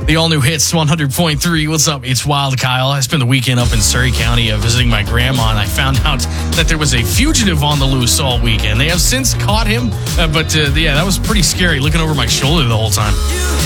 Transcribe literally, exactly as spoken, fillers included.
The all-new hits, one hundred point three. What's up? It's Wild Kyle. I spent the weekend up in Surrey County uh, visiting my grandma, and I found out that there was a fugitive on the loose all weekend. They have since caught him, uh, but uh, yeah, that was pretty scary looking over my shoulder the whole time.